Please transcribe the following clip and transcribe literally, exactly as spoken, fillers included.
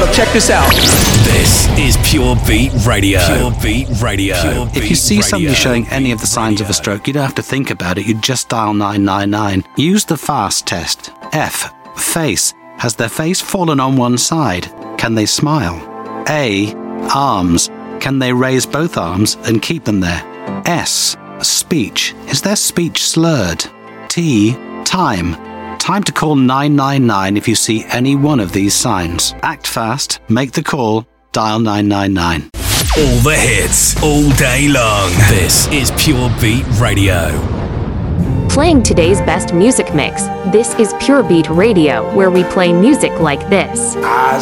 up. Check this out. This is Pure Beat Radio. Pure Beat Radio. Pure If Beat you see Radio. somebody showing any of the signs of a stroke, you don't have to think about it. You just dial nine nine nine. Use the FAST test. F. Face. Has their face fallen on one side? Can they smile? A. Arms. Can they raise both arms and keep them there? S. Speech. Is their speech slurred? T. Time. Time to call nine nine nine if you see any one of these signs. Act fast, make the call, dial nine nine nine. All the hits, all day long. This is Pure Beat Radio. Playing today's best music mix. This is Pure Beat Radio, where we play music like this. Eyes